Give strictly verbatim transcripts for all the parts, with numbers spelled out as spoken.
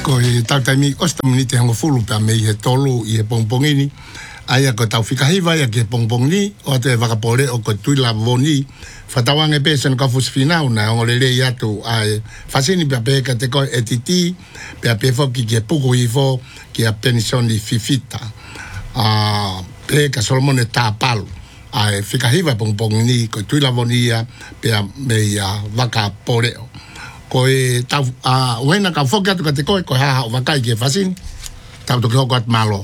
Ko e tau taimi osta mini te hango fulu pa me he tolu i he pongpongini. Aia ko tau whikahiwa ia ke pongpongini o te wakapore o ko tuila voni. Whatawange pēsan ka fusfinau na ngolele i atu ai fasini pa pēka te koe etiti pe a pēfoki ke puku i fo ke a penisoni fifita. Uh, pēka Solomone tāpalu. Ai whikahiwa pongpongini ko tuila voni ia pe a me ia wakaporeo. Ko e tau a uh, wena ka foki atu ka te koe ko haha o wakai ke fasini tau toki hoko at malo.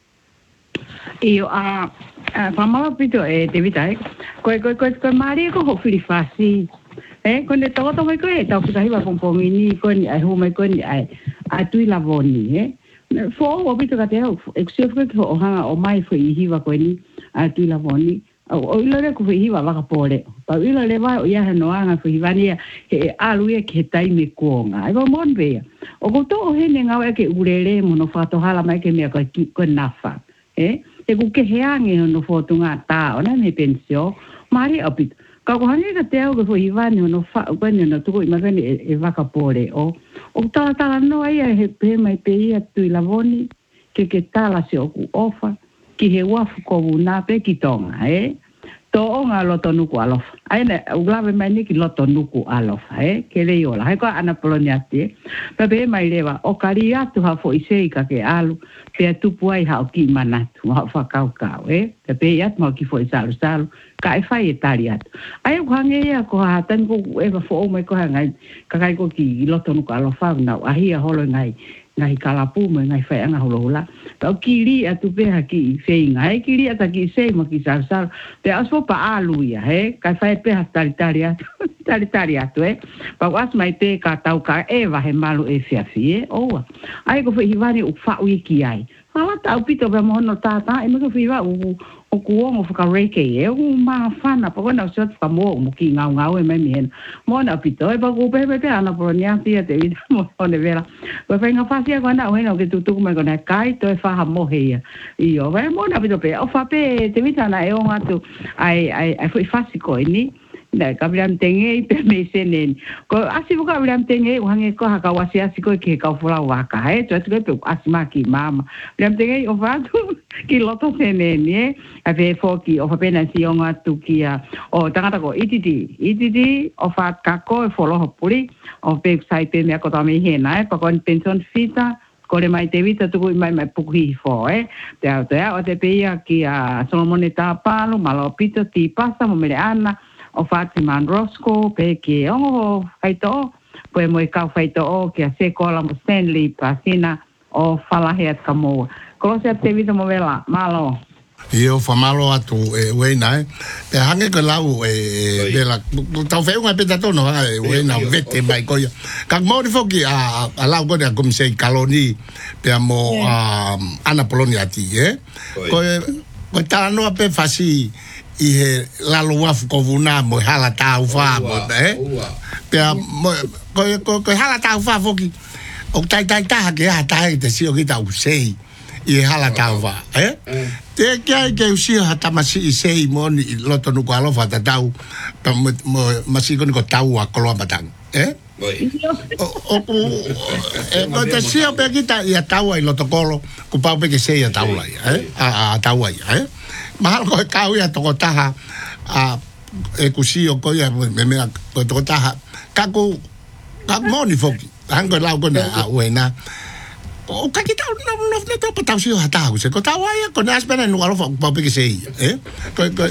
Io a famava pito e te vitai ko ko ko ko mari ko ho fili fasi e ko ne to to ko e tau ka hiwa pompongini ko ni ai ho mai ko ni ai a tui lavoni e fo o pito ka te ho exio ko ho hanga o mai fo i hiwa ko ni a tui lavoni o ilo le ko hiwa va ka pole pa ilo le va o ia no anga fo hivani e alu e ke tai me konga ai va mon be o ko to he ne nga e ke urele mo no fa to hala mai ke me ko ko nafa e e ku ke heange no foto nga ta ona me pensio mari opit ka ko hani ka teo ko i vani no fa ko ni no tu i magani e vaka pore o o ta ta no ai he pe mai pe ia tu i lavoni ke ke tala se o ku ofa ki he wafu ko na pe ki tonga e to onga loto nuku alof ai ne uglave mai ni ki loto nuku alof e ke le yola hai ko ana poloniati pe pe mai leva o kari atu ha fo isei ka ke alu pe tu puai ha o ki manatu ha fa kau kau e pe pe at mo ki fo isalu salu ka e fai etariat ai ko hange ia ko ha tan ko e fo o mai ko ngai ka kai ko ki loto nuku alof na ahia holo ngai ngai kalapu me ngai fai anga holola o kiri atu pe ha ki fei ngai kiri ata ki sei mo ki sal sal pe aso pa alu ia he kai fai pe ha tari tari atu tari tari atu e pa was mai te ka tau ka e va he malu e fia fie o ai ko fai hivani u fa wiki ai hala tau pito pe mo no tata e mo ko fai va u o kuongo fuka reke e o ma fana pa kona o sot fa mo mo ki ngau ngau e mai mien mo na pito e pa ko pe pe ana polonia tia te vida mo ne vera ko fa nga fasia ko na o no ke tu tu me kona kai to e fa ha mo he i o ve mo na pito pe o fa pe te vida na e o ngatu ai ai ai foi fasiko ni na kabilam tenge pe me senen ko asi buka kabilam tenge wange ko ha kawasi asi ko ke ka fula waka he to to pe asima ki mama bilam tenge o vatu ki loto senen e ave foki o fa pena si onga tu kia o tangata ko ititi ititi o fa ka ko e folo hopuri o pe sai pe me ko ta me hena e pa kon pension fita ko le mai te vita tu mai mai puki fo e te auto e o te pe ki a Solomone Tāpalu malo pito ti pasa mo me ana o Fatima Roscoe pe ke o faito po mo ka faito o ke se kola mo Stanley pasina o fala he kamo ko se te vida mo vela malo io fa malo atu e wena e hange ko lau e bela tau fe unha petato no e wena vete mai ko ka mo foki a a lau ko de come sei kaloni pe amo a ana polonia ti e ko ko ta no pe fasi i he lalo wafu ko vuna mo hala tau fa mo eh pe ko ko ko hala tau fa foki o tai tai ta ke ha tai te si o ki tau sei i hala tau fa eh te ke ke usi ha tamasi i sei mo ni loto no kwalo fa tau pa mo masi ko ko tau a kolo batang eh o o ko te si o pe ki ta i tau ai loto kolo ku pa pe ke sei a tau lai eh a tau ai eh mahal ko kau ya toko taha a e kusio ko ya me me ko toko taha kaku kak moni foki hango lau ko na a wena o ka kita no no no to pa tau si ha tau se ko tau ya ko nas pena no alo pa pe que sei eh ko ko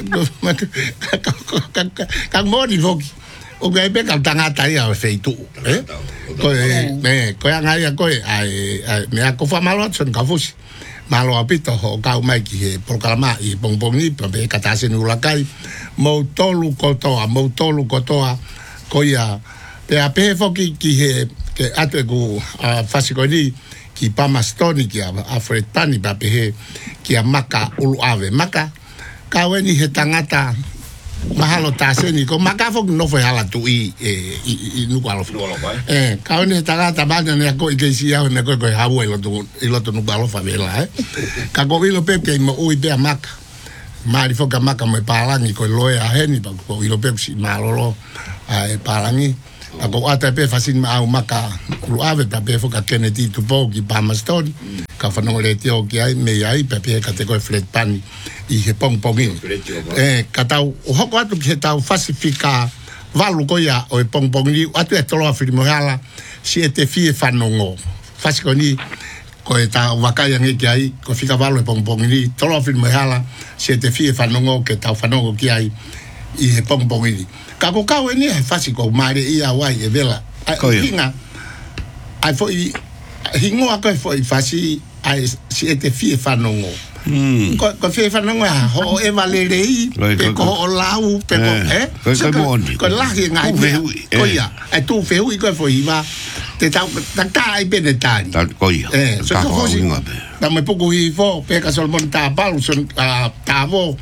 kak moni foki o ga pe ka tanga ta ya feito eh ko me ko ya ngai ko ai me ko fa malo son ka fusi malo apito ho kau mai ki he programa i bongbongi pa be katase no lakai mo tolu kotoa mo tolu kotoa ko ia pe ape foki ki he ke ate ku a fasikoni ki pamastoni ki a fretani pa pe he ki a maka ulu ave maka kaweni he tangata mahalo taseni ko maka foki no foi hala tu i i no kwalo eh kaweni tangata bana ne ko iglesia ne ko ko hawo ilo tu ilo tu no kwalo favela eh ka ko ilo pepe mo ui be maka mari foka maka mo palangi ko loe a heni pa ko ilo pepe si malolo ai palangi ako ata pe fasin ma au maka lu ave pa pe foka Kennedy tu po ki Palmerston ka fanong le tio ki ai me ai pe pe ka te ko flet pani i he pong pongi eh ka tau o hoko atu ki he tau fasifika valu ko ya o pong pongi atu e tolo afiri mohala si e te fie fanongo fasiko ni ko e ta wakaya nge ki ai ko fika valu e pong pongi tolo afiri mohala si e te fie fanongo ke tau fanongo ki ai i he pong pongi ka ko kau ni e fasiko mare ia wai e vela hinga ai foi hingo ako foi fasi ai si e te fie fanongo Mm. Ko ko fe fa nang ho e valerei pe ko o lau pe ko eh ko ko moni ko la ki ngai ko ya e tu fe u ko fo iva te ta ta ta ai pe de tari ta ko ya eh so ko si da me poco i fo pe ka sol monta palu son ta vo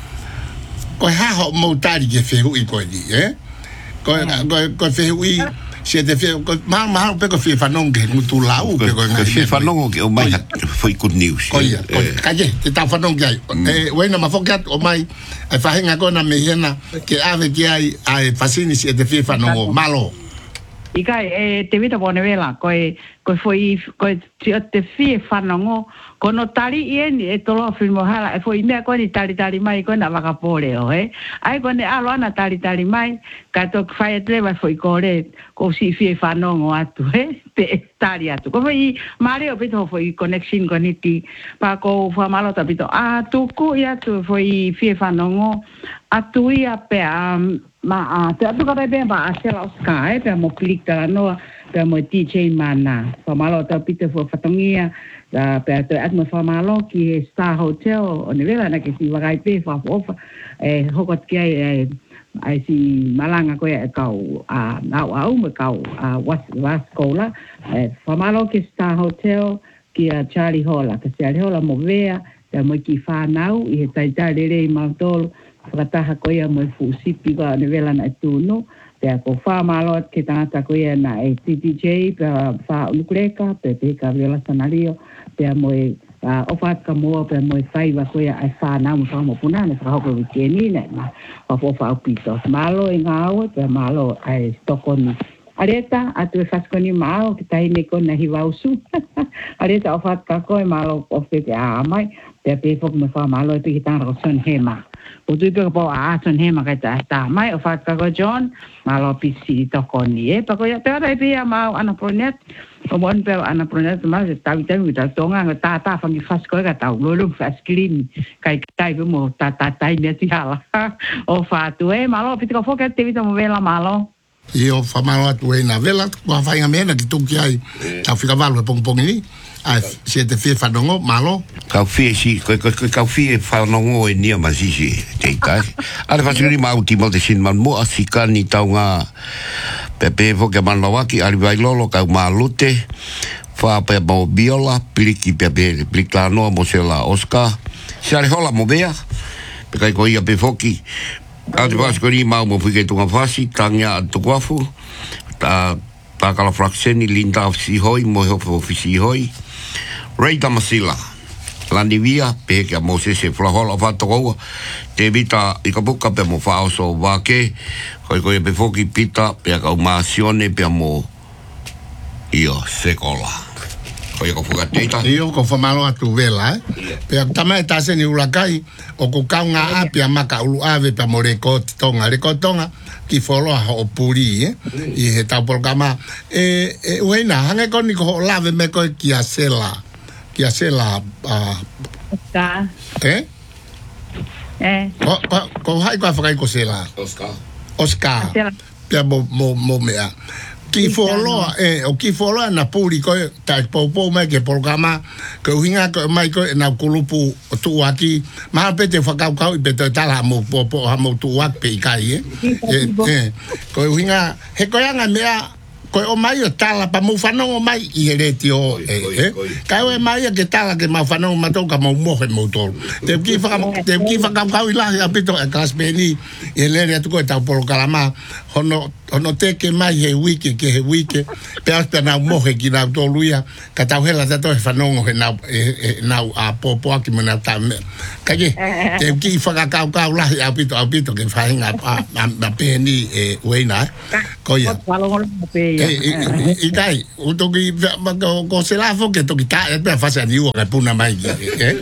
ko ha ho mo tari ke fe u i ko di eh ko ko fe u i se te fe ma ma pe ko fe fa non ke mutu lau pe ko ngai fe fa non ke o mai foi good news ko ya ka je te ta fa non ke eh bueno ma fokat o mai ai fa henga kona me hena ke ave ke ai ai fasini se te fe fa non malo ika e te vita pone vela ko ko foi ko te fe fa non ko no tali ieni e tolo filmo hala e foi me ko ni tali tali mai ko na vaka pole o eh ai ko ne alo ana tali tali mai ka to fai treva foi kore ko si fie fa non o atu eh te tali atu ko foi mare o pito foi connection con iti pa ko fa malo ta pito a tu ku ya tu foi fie fa non atu ia pe ma te atu ka pe ba a sela sky pe mo click ta no pe mo D J mana fa malo ta pito fo fatongia la pe to atmo fa malo ki Star Hotel o ne vela na ke si wagai pe fa ofa e hokot ki ai ai si malanga ko e kau a au au me kau a was was kola e fa malo ki Star Hotel ki a Charlie Hall ka Charlie Hall mo vea te mo ki fa nau i he tai tai le ma tol fa ko ia mo fu sipi ba ne vela na tu no te ko fa malo ke tata ko ia na e D J pa fa nukleka pe pe ka viola sanario pe mo e o fat ka mo pe mo fai va ko ia ai fa na mo fa mo puna ne fa ko ke ni ne ma fa fo fa pito malo e ngao pe malo ai stokoni areta atu fa ko ni malo ke tai ne ko na hivausu areta o fat ka ko e malo o fe te a mai pe pe fo mo fa malo pe kita ro son hema o tu pe ko a son hema ka ta ta mai o fat ka ko John malo pisi to ko ni e pa ko ya pe ra pe ya ma ana pronet ko mon pe ana pronet ma se ta vita mi ta tonga ta ta fa mi fas ko ka ta lo lo fas clean kai tai pe mo ta ta tai ne ti hala o fa tu e malo pi ko fo ka te vita mo vela malo io fa malo tu e na vela ko fa nga mena ki tu ki ai ta fika valo pong pong ni ai se te fe fa no malo ka fi si ko ko ka fi fa no e ni ma si si te ta ale fa suri ma ultimo de sin man mo asika ni taunga pepe fo ke man lawaki ali vai lolo ka malute fa pe mo biola pliki pepe plikla no mo se la Oscar sare hola mo bea pe kai ko ia pe foki ali vas ko ni ma mo fike tunga fasi tanga tu kwafu ta ta kala frakseni linda si hoi mo ho fo si hoi Ray Damasila Landi via pe ke mo se se flahola fa to te vita i ka buka pe mo fa so va ke ko ko pe foki pita pe ka umasione pe mo io sekola ko ko fuga teta io ko fa malo atu vela eh pe tama ta se ni ulakai o ko ka nga api maka ulu ave pe mo reko tonga reko tonga ki folo o puri eh i he ta por kama e e wena hanga ko ni ko lave me ko ki asela ki asela a Oscar eh eh ko ko hai ko fa ko sela Oscar Oscar pe mo mo mo mea ki folo eh o ki folo na puri ko ta po po me ke programa ko hinga ko mai ko na kulupu tu aki ma pe te fa ka ka pe te tala mo po po ha mo tu ak pe kai eh eh ko hinga he ko nga mea ko o mai o tala pa mo fa no mai i ele tio eh ka o mai ke tala ke ma fa no ma to ka mo mo he mo to te ki fa te ki fa ka ka ila ya pito e class beni ele ya tu ko ta por kalama hono hono te ke mai he wiki ke he wiki pe asta na mohe ki na to luia ka tau hela ta to e fanongo he na e na a popo aki mena ta ka ke te ki fa ka ka la ya pito a pito ke fa nga a a pe ni e weina ko ya e dai o to ki ko se la fo ke to ki ta e pe fa sa ni o ka puna mai eh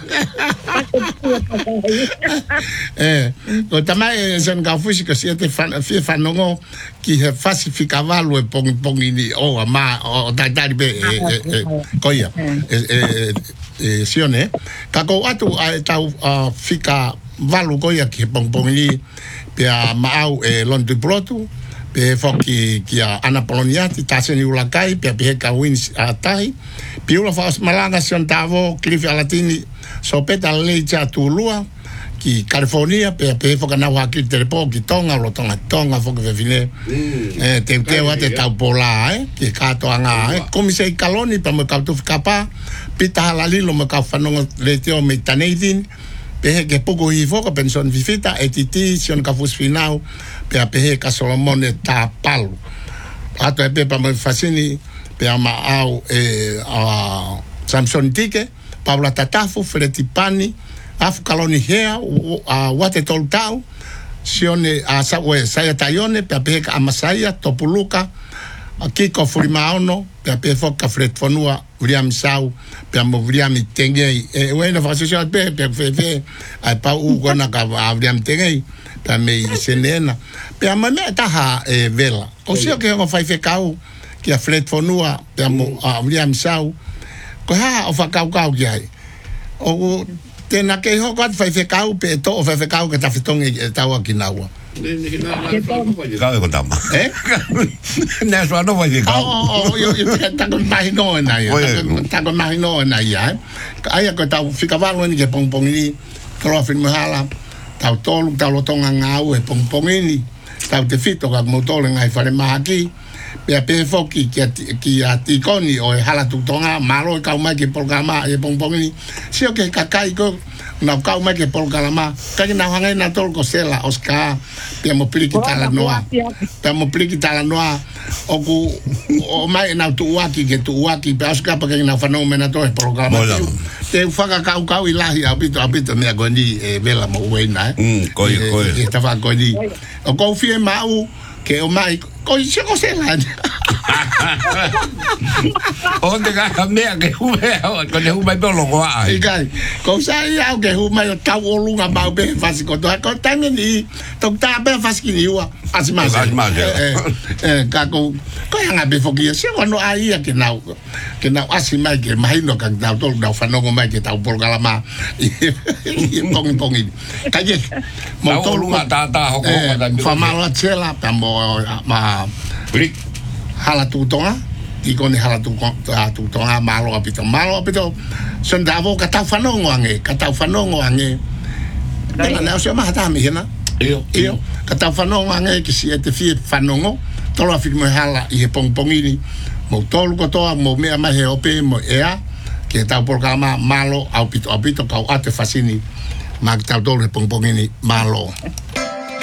eh ko tamai sen ka fusi ka siete fan fi fanongo ki he fasifika valu e pong pong ini o oh, ma o dai dai be e ko ia e e sione ka ko atu a tau fika valu ko ia ki pong pong ini pe a mau e londo protu pe foki ki a ana poloniati taseni ulakai pe pe ka wins atai pe ula fas malanga sion tavo cliff alatini so peta lecha tulua ki California pe pe foka na wa ki telepo ki tonga lo tonga tonga foka ve vine eh te te wa te tau pola eh ki ka to anga eh komi sei kaloni pa mo ka tu kapa pita la lilo mo ka fanongo le teo me tanedin pe ke poco i foka pension vivita etiti sion ka fus finau pe pe ka Solomon ta palo ato e pe pa mo fasini pe ama au e a Samson Tike Paula Tatafu Fretipani afu kaloni hea a wate tol tau sione a sawe saya tayone pe pe ka amasaya topuluka akiko furimaono pe pe foka fret fonua William Sau pe mo William Tengei e wena fa social pe pe fe fe ai pa u gona ka William Tengei pe me senena pe ama me ta ha e vela o sio ke ngo fai fe kau ki a fret fonua pe mo William Sau ko ha o fa kau kau ki ai o tena ke ho kat fai fe kau pe to o fai fe kau ke ta fitong e ta wa kinawa kau e kontama eh na so no vai kau oh yo yo ta con mai no na ya ta con mai no na ya ai ko ta fika valo ni ke pong pong ni ko fin mahala ta to lu ta lo tonga ngau e pong pong ni ta te fito ka motor ngai fare ma aki pe pe foki ki ki ati koni o hala tu tonga malo ka mai ke programa e pong pong ni sio ke kakai ko na ka mai ke programa ka na hanga na tol ko sela oska pe mo pli ki tala noa pe mo pli ki tala noa o ku o mai na tu waki ke tu waki pe oska pa ke na fenomena to e programa te faka ka ka ilahi apito apito me agoni e vela mo wena mm ko ko esta fa goni o ko fie mau ke o mai ko se ko se la onde ga me ke hu ko le hu mai pelo ko ai kai ko sai au ke hu mai ka o lunga ba be fasi ko to ko tani ni to ta be fasi ni wa asima asima eh eh ka ko ko nga be foki se ko no ai ke na ke na asima ke mai no ka da to da fa no ko mai ke ta por kalama i pong pong i ka je mo to lunga ta ta ho ko fa mala chela pa mo ma brik hala tu tonga i koni hala tu tu tonga malo apito malo apito sondavo ka ta fanongo ange ka ta fanongo ange na na so ma ta mi hena io io ka ta fanongo ange ki si ete fi fanongo tolo afirmo hala i pong pongini mo tolo ko to mo me ma he ope mo ea ke ta por kama malo apito apito ka ate fasini ma ta tolo pong pongini malo